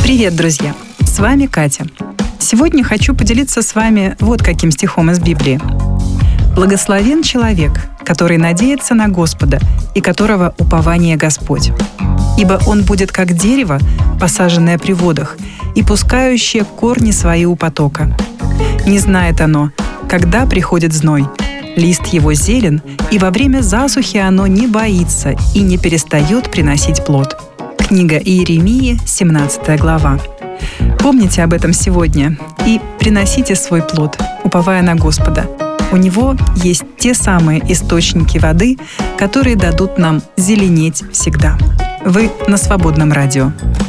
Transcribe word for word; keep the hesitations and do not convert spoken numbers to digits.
Привет, друзья! С вами Катя. Сегодня хочу поделиться с вами вот каким стихом из Библии. «Благословен человек, который надеется на Господа и которого упование Господь. Ибо он будет как дерево, посаженное при водах, и пускающее корни свои у потока. Не знает оно, когда приходит зной. Лист его зелен, и во время засухи оно не боится и не перестает приносить плод». Книга Иеремии, семнадцатая глава. Помните об этом сегодня и приносите свой плод, уповая на Господа. У Него есть те самые источники воды, которые дадут нам зеленеть всегда. Вы на Свободном радио.